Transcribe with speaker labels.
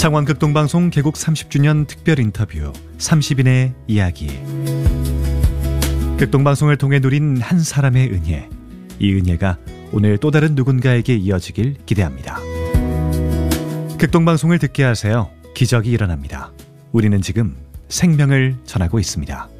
Speaker 1: 창원극동방송 개국 30주년 특별 인터뷰 30인의 이야기. 극동방송을 통해 누린 한 사람의 은혜, 이 은혜가 오늘 또 다른 누군가에게 이어지길 기대합니다. 극동방송을 듣게 하세요. 기적이 일어납니다. 우리는 지금 생명을 전하고 있습니다.